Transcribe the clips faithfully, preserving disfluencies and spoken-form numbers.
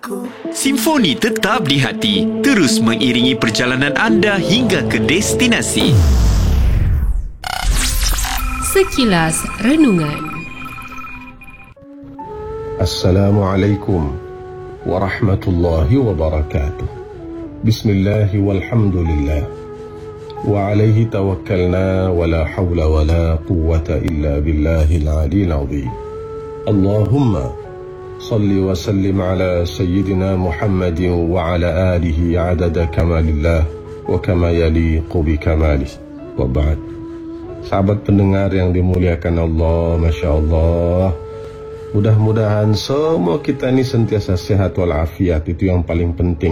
Simfoni tetap di hati, terus mengiringi perjalanan anda hingga ke destinasi. Sekilas Renungan. Assalamualaikum warahmatullahi wabarakatuh. Bismillah walhamdulillah wa alaihi tawakkalna wa la hawla wa la quwwata illa billahil aliyil azim. Allahumma salli wa sallim ala sayyidina Muhammadin wa ala alihi adada kamalillah wa kama yaliqu bi kamalih. Wa ba'd. Sahabat pendengar yang dimuliakan Allah, Masya Allah, mudah-mudahan semua kita ini sentiasa sehat walafiat. Itu yang paling penting.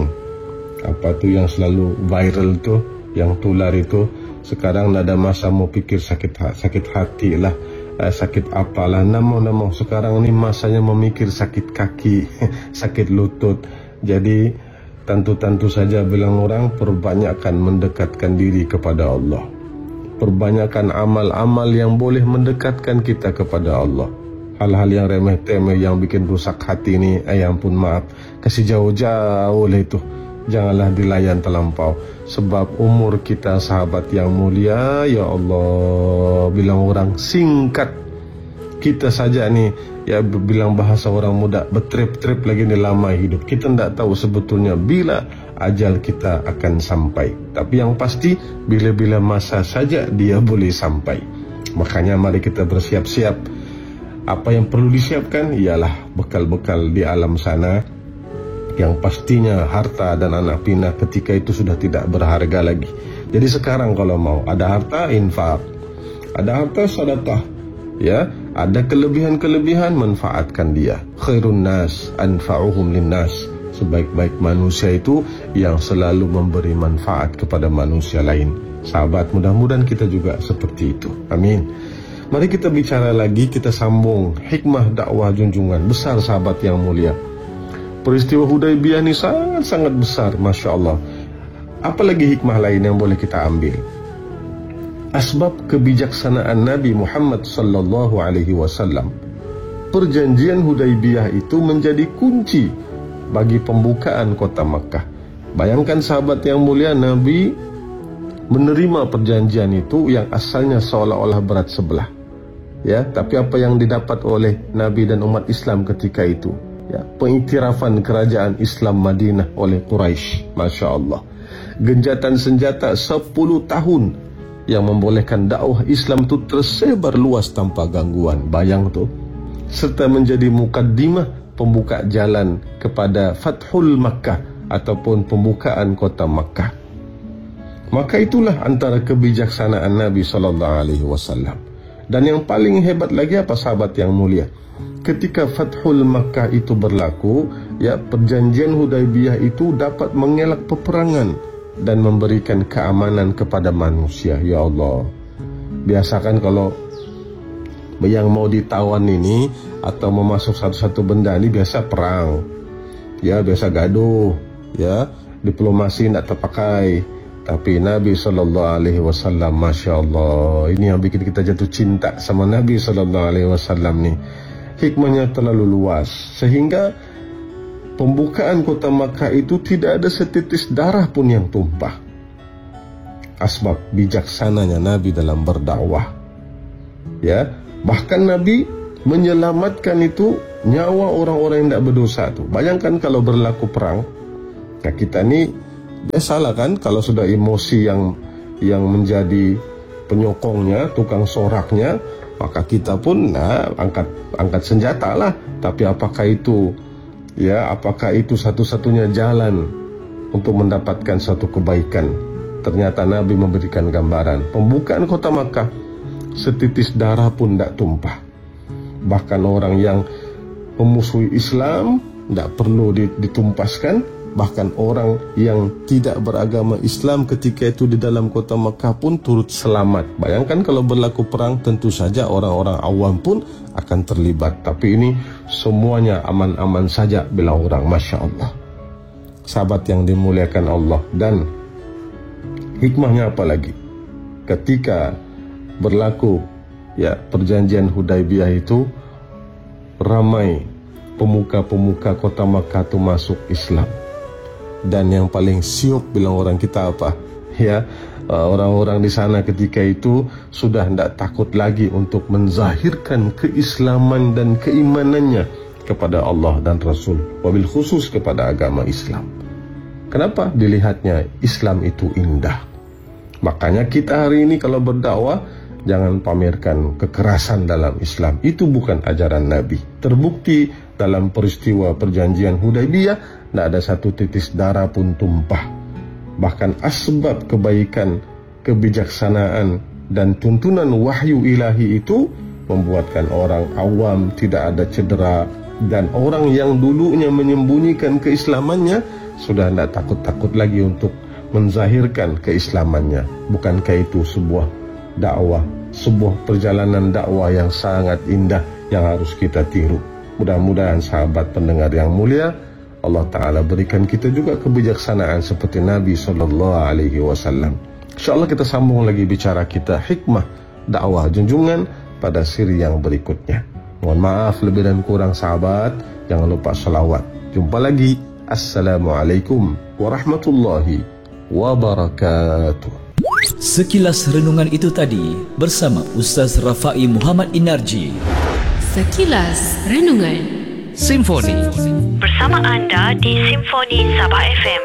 Apa tuh yang selalu viral tuh, yang tular itu, sekarang tidak ada masa mau pikir sakit sakit hati lah, eh, sakit apalah, namo-namo. Sekarang ini masanya memikir sakit kaki, sakit lutut. Jadi tentu-tentu saja bilang orang, perbanyakkan mendekatkan diri kepada Allah. Perbanyakkan amal-amal yang boleh mendekatkan kita kepada Allah. Hal-hal yang remeh-temeh yang bikin rusak hati ini, eh ampun maaf, kasih jauh-jauh lah itu. Janganlah dilayan terlampau. Sebab umur kita sahabat yang mulia, ya Allah, bilang orang singkat. Kita saja nih, ya bilang bahasa orang muda, betrip-trip lagi nih lama hidup. Kita tidak tahu sebetulnya bila ajal kita akan sampai. Tapi yang pasti, bila-bila masa saja dia boleh sampai. Makanya mari kita bersiap-siap. Apa yang perlu disiapkan ialah bekal-bekal di alam sana, yang pastinya harta dan anak pinak ketika itu sudah tidak berharga lagi. Jadi sekarang kalau mau ada harta, infak. Ada harta, sedekah. Ya, ada kelebihan-kelebihan, manfaatkan dia. Khairun nas anfa'uhum linnas. Sebaik-baik manusia itu yang selalu memberi manfaat kepada manusia lain. Sahabat, mudah-mudahan kita juga seperti itu. Amin. Mari kita bicara lagi, kita sambung hikmah dakwah junjungan besar sahabat yang mulia. Peristiwa Hudaybiyah ini sangat-sangat besar, Masya Allah. Apalagi hikmah lain yang boleh kita ambil? Asbab kebijaksanaan Nabi Muhammad sallallahu alaihi wasallam. Perjanjian Hudaybiyah itu menjadi kunci bagi pembukaan kota Makkah. Bayangkan sahabat yang mulia, Nabi menerima perjanjian itu yang asalnya seolah-olah berat sebelah. Ya, tapi apa yang didapat oleh Nabi dan umat Islam ketika itu? Ya, pengiktirafan kerajaan Islam Madinah oleh Quraisy, Masya Allah. Genjatan senjata sepuluh tahun yang membolehkan dakwah Islam itu tersebar luas tanpa gangguan. Bayang tuh. Serta menjadi mukaddimah pembuka jalan kepada Fathul Makkah ataupun pembukaan kota Makkah. Maka itulah antara kebijaksanaan Nabi sallallahu alaihi wasallam. Dan yang paling hebat lagi apa sahabat yang mulia? Ketika Fathul Makkah itu berlaku, ya, perjanjian Hudaybiyah itu dapat mengelak peperangan dan memberikan keamanan kepada manusia. Ya Allah, biasakan kalau yang mau ditawan ini atau memasuk satu-satu benda ini biasa perang, ya, biasa gaduh, ya, diplomasi tidak terpakai. Tapi Nabi sallallahu alaihi wasallam, Masya Allah, ini yang bikin kita jatuh cinta sama Nabi sallallahu alaihi wasallam nih. Hikmahnya terlalu luas sehingga pembukaan kota Makkah itu tidak ada setitis darah pun yang tumpah. Asbab bijaksananya Nabi dalam berdakwah. Ya, bahkan Nabi menyelamatkan itu nyawa orang-orang yang tidak berdosa tuh. Bayangkan kalau berlaku perang. Nah, kita ini biasalah kan, kalau sudah emosi yang yang menjadi penyokongnya, tukang soraknya, maka kita pun nah, angkat angkat senjata lah. Tapi apakah itu, ya, apakah itu satu-satunya jalan untuk mendapatkan satu kebaikan? Ternyata Nabi memberikan gambaran pembukaan kota Makkah, setitis darah pun tidak tumpah. Bahkan orang yang memusuhi Islam tidak perlu ditumpaskan. Bahkan orang yang tidak beragama Islam ketika itu di dalam kota Makkah pun turut selamat. Bayangkan kalau berlaku perang, tentu saja orang-orang awam pun akan terlibat. Tapi ini semuanya aman-aman saja bila orang, Masya Allah. Sahabat yang dimuliakan Allah. Dan hikmahnya apa lagi? Ketika berlaku, ya, perjanjian Hudaybiyah itu, ramai pemuka-pemuka kota Makkah itu masuk Islam. Dan yang paling siuk bilang orang kita apa? Ya, orang-orang di sana ketika itu sudah tidak takut lagi untuk menzahirkan keislaman dan keimanannya kepada Allah dan Rasul, wabil khusus kepada agama Islam. Kenapa? Dilihatnya Islam itu indah. Makanya kita hari ini kalau berdakwah, jangan pamerkan kekerasan dalam Islam. Itu bukan ajaran Nabi. Terbukti dalam peristiwa perjanjian Hudaybiyah, tidak ada satu titis darah pun tumpah. Bahkan asbab kebaikan, kebijaksanaan, dan tuntunan wahyu ilahi itu membuatkan orang awam tidak ada cedera. Dan orang yang dulunya menyembunyikan keislamannya sudah tidak takut-takut lagi untuk menzahirkan keislamannya. Bukankah itu sebuah dakwah, sebuah perjalanan dakwah yang sangat indah yang harus kita tiru? Mudah-mudahan sahabat pendengar yang mulia, Allah Ta'ala berikan kita juga kebijaksanaan seperti Nabi Sallallahu Alaihi Wasallam. InsyaAllah kita sambung lagi bicara kita hikmah dakwah junjungan pada siri yang berikutnya. Mohon maaf lebih dan kurang sahabat. Jangan lupa salawat. Jumpa lagi. Assalamualaikum warahmatullahi wabarakatuh. Sekilas renungan itu tadi bersama Ustaz Rafai Muhammad Inarji. Sekilas Renungan Simfoni bersama anda di Simfoni Sabah F M